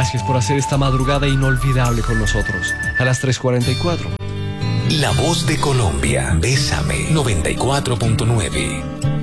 gracias por hacer esta madrugada inolvidable con nosotros. A las 3:44. La voz de Colombia. Bésame 94.9.